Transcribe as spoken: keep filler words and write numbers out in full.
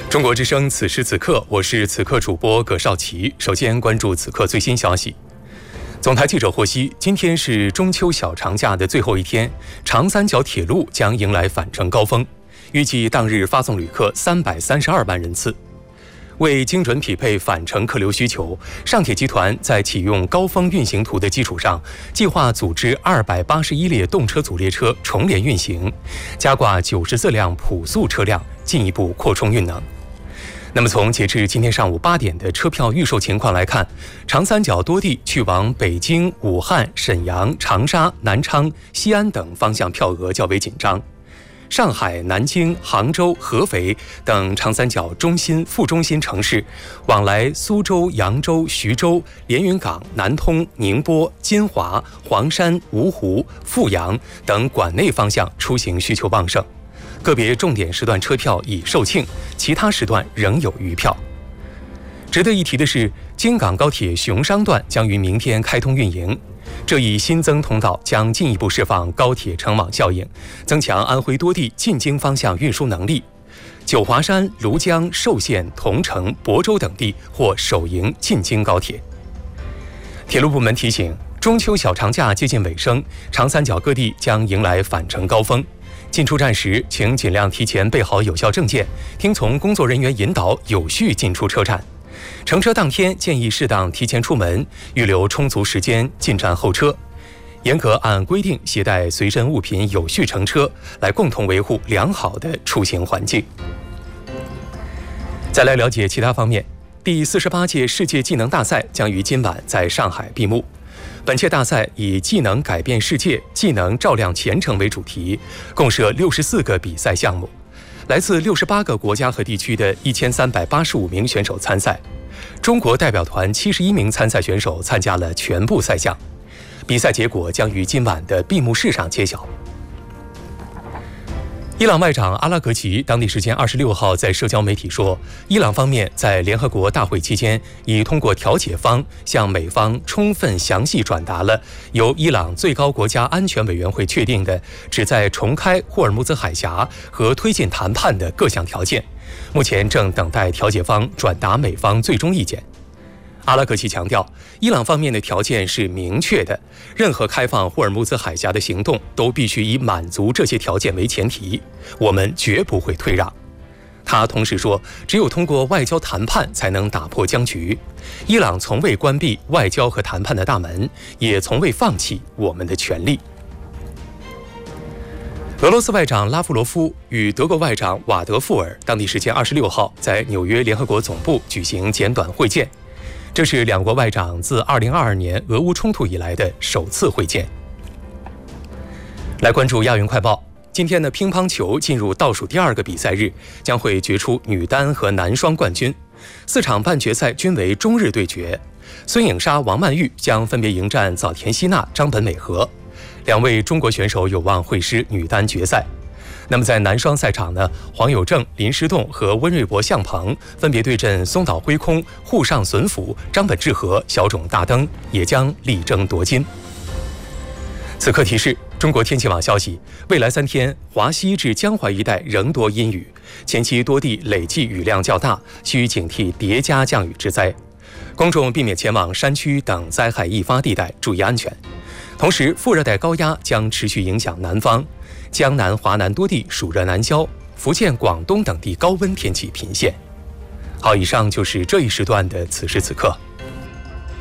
中国之声，此时此刻，我是此刻主播葛少奇。首先关注此刻最新消息。总台记者获悉，今天是中秋小长假的最后一天，长三角铁路将迎来返程高峰，预计当日发送旅客三百三十二万人次。为精准匹配返程客流需求，上铁集团在启用高峰运行图的基础上，计划组织二百八十一列动车组列车重联运行，加挂九十四辆普速车辆，进一步扩充运能。那么从截至今天上午八点的车票预售情况来看，长三角多地去往北京、武汉、沈阳、长沙、南昌、西安等方向票额较为紧张。上海、南京、杭州、合肥等长三角中心、副中心城市，往来苏州、扬州、徐州、连云港、南通、宁波、金华、黄山、芜湖、阜阳等管内方向出行需求旺盛。个别重点时段车票已售罄，其他时段仍有余票。值得一提的是，京港高铁熊商段将于明天开通运营。这一新增通道将进一步释放高铁成网效应，增强安徽多地进京方向运输能力。九华山、庐江、寿县、桐城、亳州等地或首迎进京高铁。铁路部门提醒，中秋小长假接近尾声，长三角各地将迎来返程高峰。进出站时，请尽量提前备好有效证件，听从工作人员引导，有序进出车站。乘车当天建议适当提前出门，预留充足时间进站候车，严格按规定携带随身物品，有序乘车，来共同维护良好的出行环境。再来了解其他方面，第四十八届世界技能大赛将于今晚在上海闭幕。本届大赛以技能改变世界，技能照亮前程为主题，共设六十四个比赛项目，来自六十八个国家和地区的一千三百八十五名选手参赛。中国代表团七十一名参赛选手参加了全部赛项，比赛结果将于今晚的闭幕式上揭晓。伊朗外长阿拉格齐当地时间二十六号在社交媒体说，伊朗方面在联合国大会期间已通过调解方向美方充分详细转达了由伊朗最高国家安全委员会确定的旨在重开霍尔木兹海峡和推进谈判的各项条件，目前正等待调解方转达美方最终意见。阿拉格齐强调，伊朗方面的条件是明确的，任何开放霍尔木兹海峡的行动都必须以满足这些条件为前提，我们绝不会退让。他同时说，只有通过外交谈判才能打破僵局，伊朗从未关闭外交和谈判的大门，也从未放弃我们的权利。俄罗斯外长拉夫罗夫与德国外长瓦德富尔当地时间二十六号在纽约联合国总部举行简短会见，这是两国外长自二零二二年俄乌冲突以来的首次会见。来关注亚运快报，今天的乒乓球进入倒数第二个比赛日，将会决出女单和男双冠军。四场半决赛均为中日对决，孙颖莎、王曼玉将分别迎战早田希娜、张本美和，两位中国选手有望会师女单决赛。那么在男双赛场呢，黄有正、林诗栋和温瑞博、向鹏分别对阵松岛辉空、户上隼辅、张本智和、小冢大登，也将力争夺金。此刻提示：中国天气网消息，未来三天华西至江淮一带仍多阴雨，前期多地累计雨量较大，需警惕叠加降雨之灾。公众避免前往山区等灾害易发地带，注意安全。同时，副热带高压将持续影响南方，江南、华南多地暑热南消，福建、广东等地高温天气频现。好，以上就是这一时段的此时此刻。